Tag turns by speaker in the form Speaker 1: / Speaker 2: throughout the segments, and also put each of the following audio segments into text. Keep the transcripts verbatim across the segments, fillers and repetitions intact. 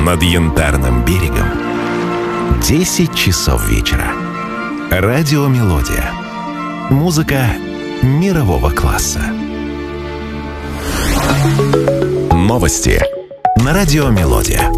Speaker 1: над Янтарным берегом десять часов вечера. Радио «Мелодия». Музыка мирового класса. Новости на радио «Мелодия».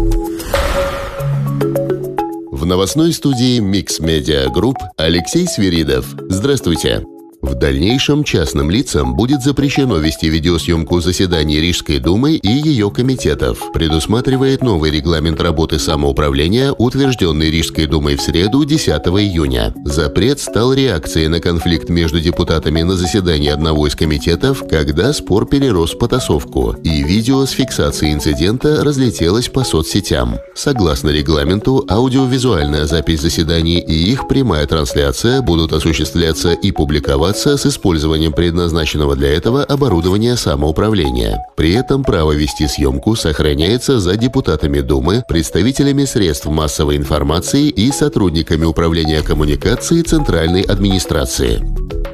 Speaker 2: В новостной студии Mix Media Group Алексей Свиридов. Здравствуйте. В дальнейшем частным лицам будет запрещено вести видеосъемку заседаний Рижской думы и ее комитетов, предусматривает новый регламент работы самоуправления, утвержденный Рижской думой в среду, десятого июня. Запрет стал реакцией на конфликт между депутатами на заседании одного из комитетов, когда спор перерос в потасовку, и видео с фиксацией инцидента разлетелось по соцсетям. Согласно регламенту, аудиовизуальная запись заседаний и их прямая трансляция будут осуществляться и публиковаться с использованием предназначенного для этого оборудования самоуправления. При этом право вести съемку сохраняется за депутатами Думы, представителями средств массовой информации и сотрудниками управления коммуникацией Центральной администрации.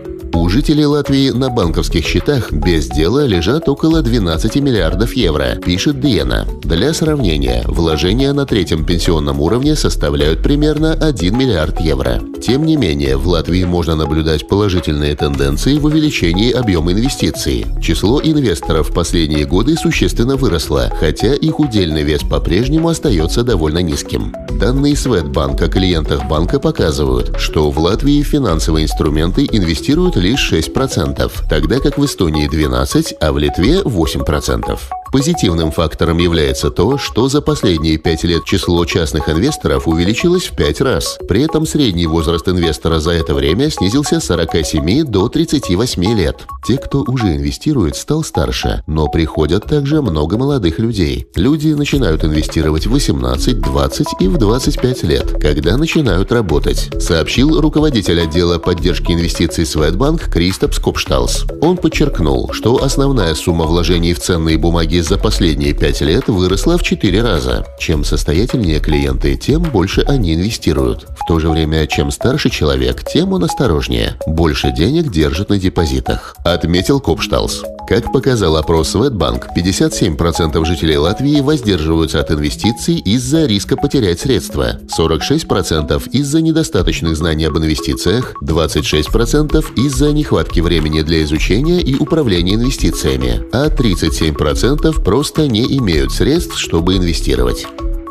Speaker 2: У жителей Латвии на банковских счетах без дела лежат около двенадцати миллиардов евро, пишет Диена. Для сравнения, вложения на третьем пенсионном уровне составляют примерно один миллиард евро. Тем не менее, в Латвии можно наблюдать положительные тенденции в увеличении объема инвестиций. Число инвесторов в последние годы существенно выросло, хотя их удельный вес по-прежнему остается довольно низким. Данные Swedbank о клиентах банка показывают, что в Латвии финансовые инструменты инвестируют лишь шесть процентов, тогда как в Эстонии двенадцать процентов, а в Литве восемь процентов. Позитивным фактором является то, что за последние пять лет число частных инвесторов увеличилось в пять раз. При этом средний возраст инвестора за это время снизился с сорока семи до тридцати восьми лет. Те, кто уже инвестирует, стал старше, но приходят также много молодых людей. Люди начинают инвестировать в восемнадцать, двадцать и в двадцать пять лет, когда начинают работать, сообщил руководитель отдела поддержки инвестиций Swedbank Кристопс Копшталс. Он подчеркнул, что основная сумма вложений в ценные бумаги за последние пять лет выросла в четыре раза. Чем состоятельнее клиенты, тем больше они инвестируют. В то же время, чем старше человек, тем он осторожнее. Больше денег держит на депозитах, отметил Копшталс. Как показал опрос Swedbank, пятьдесят семь процентов жителей Латвии воздерживаются от инвестиций из-за риска потерять средства, сорок шесть процентов из-за недостаточных знаний об инвестициях, двадцать шесть процентов из-за нехватки времени для изучения и управления инвестициями, а тридцать семь процентов просто не имеют средств, чтобы инвестировать.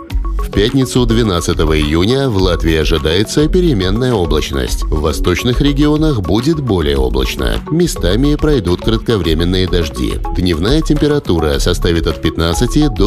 Speaker 2: В пятницу двенадцатого июня в Латвии ожидается переменная облачность. В восточных регионах будет более облачно. Местами пройдут кратковременные дожди. Дневная температура составит от пятнадцати до